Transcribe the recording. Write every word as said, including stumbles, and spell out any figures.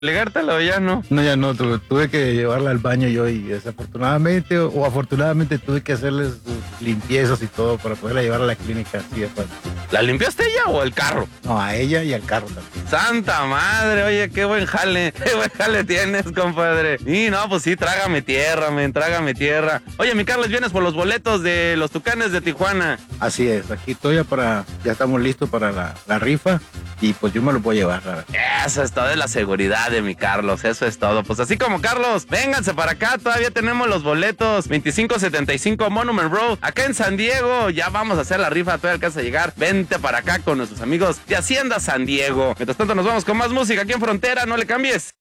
Ligártelo ya no. No, ya no, tuve, tuve que llevarla al baño yo y desafortunadamente o, o afortunadamente tuve que hacerle sus limpiezas y todo para poderla llevar a la clínica así de fácil. ¿La limpiaste ella o el carro? No, a ella y al carro también. Santa madre, oye, qué buen jale, qué buen jale tienes, compadre. Y no, pues sí, trágame tierra, men, trágame tierra. Oye, mi Carlos, vienes por los boletos de los Tucanes de Tijuana. Así es, aquí estoy ya para, ya estamos listos para la, la rifa y pues yo me lo puedo llevar, la verdad. Eso es todo, de la seguridad de mi Carlos, eso es todo. Pues así como Carlos, vénganse para acá, todavía tenemos los boletos. veinticinco setenta y cinco Monument Road, acá en San Diego. Ya vamos a hacer la rifa, todavía alcanza a llegar. Vente para acá con nuestros amigos de Hacienda San Diego. Mientras tanto nos vamos con más música aquí en Frontera, no le cambies.